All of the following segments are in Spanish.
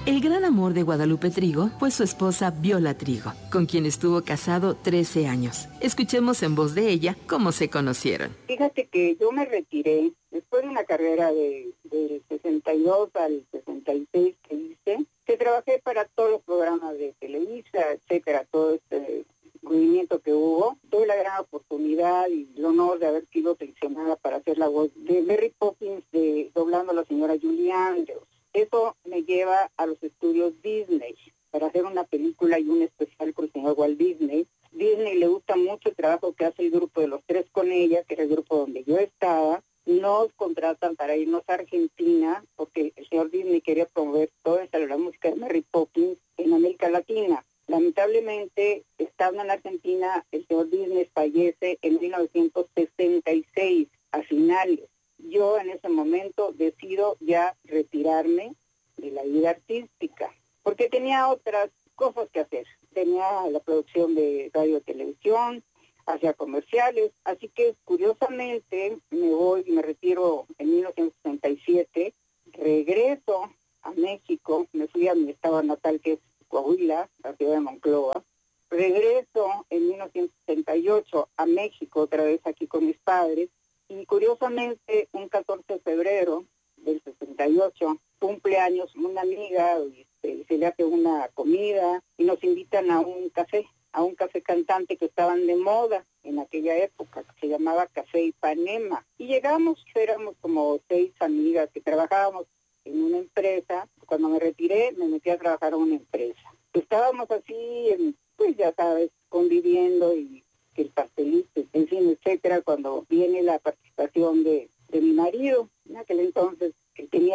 El gran amor de Guadalupe Trigo fue su esposa Viola Trigo, con quien estuvo casado 13 años. Escuchemos en voz de ella cómo se conocieron. Fíjate que yo me retiré después de una carrera del 62 al 66 que hice, que trabajé para todos los programas de Televisa, etcétera, todo este movimiento que hubo. Tuve la gran oportunidad y el honor de haber sido seleccionada para hacer la voz de Mary Poppins, doblando a la señora Julie Andrews. Eso me lleva a los estudios Disney para hacer una película y un especial con el señor Walt Disney. Disney le gusta mucho el trabajo que hace el grupo de los tres con ella, que era el grupo donde yo estaba. Nos contratan para irnos a Argentina porque el señor Disney quería promover toda la música de Mary Poppins en América Latina. Lamentablemente, estando en Argentina, el señor Disney fallece en 1966, a finales. Yo en ese momento decido ya retirarme de la vida artística, porque tenía otras cosas que hacer. Tenía la producción de radio y televisión, hacía comerciales, así que curiosamente me retiro en 1967, regreso a México, me fui a mi estado natal que es Coahuila, la ciudad de Monclova, regreso en 1968 a México, otra vez aquí con mis padres, y curiosamente un 14 de febrero del 68, cumpleaños una amiga, se le hace una comida y nos invitan a un café cantante que estaban de moda en aquella época, que se llamaba Café Ipanema. Y llegamos, éramos como 6 amigas que trabajábamos en una empresa. Cuando me retiré, me metí a trabajar en una empresa. Estábamos así, pues ya sabes, conviviendo y el pastelito, en fin, etcétera, cuando viene la participación de mi marido, en aquel entonces, que tenía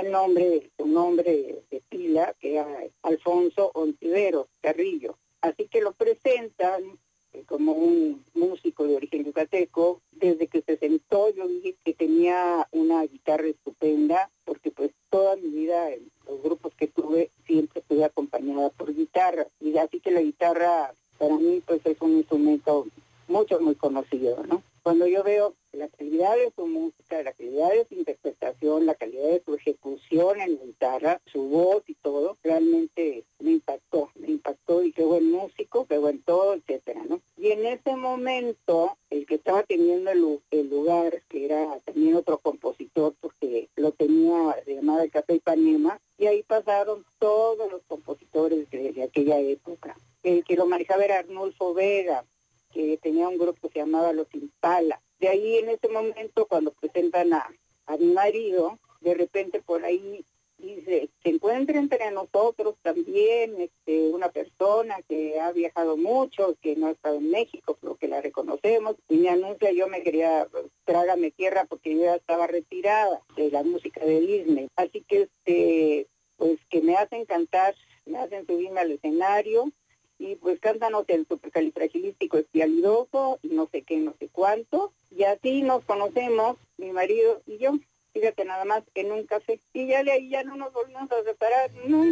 un nombre de pila, que era Alfonso Ontiveros Carrillo. Así que lo presentan como un músico de origen yucateco. Desde que se sentó, yo dije que tenía una guitarra estupenda, porque pues toda mi vida, en los grupos que tuve, siempre estuve acompañada por guitarra. Y así que la guitarra, para mí, pues es un instrumento muy conocido, ¿no? Cuando yo veo la calidad de su música, la calidad de su interpretación, la calidad de su ejecución en guitarra, su voz y todo, realmente me impactó y qué buen músico, qué buen todo, etcétera, ¿no? Y en ese momento, el que estaba teniendo el lugar, que era también otro compositor, porque lo tenía, se llamaba el Café Ipanema, y ahí pasaron todos los compositores de aquella época. El que lo manejaba era Arnulfo Vega, que tenía un grupo que se llamaba Los Impala. De ahí, en ese momento, cuando presentan a mi marido, de repente por ahí dice, se encuentra entre nosotros también una persona que ha viajado mucho, que no ha estado en México, pero que la reconocemos, y me anuncia, yo me quería, trágame tierra, porque yo ya estaba retirada de la música de Disney. Así que, pues que me hacen cantar, me hacen subirme al escenario, y pues cántanos el supercalifragilístico espialidoso y no sé qué, no sé cuánto, y así nos conocemos, mi marido y yo, fíjate nada más, en un café, y ya de ahí ya no nos volvimos a separar, nunca.